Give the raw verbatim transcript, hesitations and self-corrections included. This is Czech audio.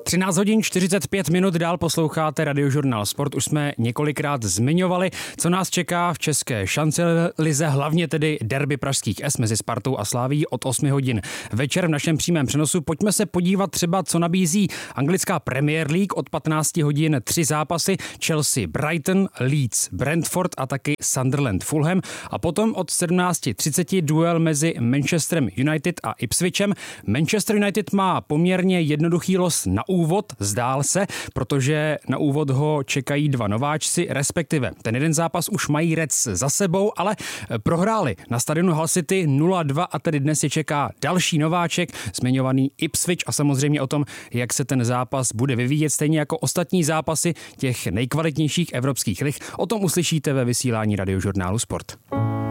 třináct hodin čtyřicet pět minut, dál posloucháte Radiožurnál Sport. Už jsme několikrát zmiňovali, co nás čeká v české šancelize, hlavně tedy derby pražských S mezi Spartou a Slavií od osmi hodin večer v našem přímém přenosu. Pojďme se podívat třeba, co nabízí anglická Premier League od patnácti hodin, tři zápasy: Chelsea Brighton, Leeds Brentford a taky Sunderland Fulham. A potom od sedmnáct třicet duel mezi Manchesterem United a Ipswichem. Manchester United má poměrně jednoduchý los na úvod, zdál se, protože na úvod ho čekají dva nováčci, respektive ten jeden zápas už mají Reds za sebou, ale prohráli na stadionu Hull City nula dva a tedy dnes je čeká další nováček, zmiňovaný Ipswich, a samozřejmě o tom, jak se ten zápas bude vyvíjet, stejně jako ostatní zápasy těch nejkvalitnějších evropských lig. O tom uslyšíte ve vysílání Radiožurnálu Sport.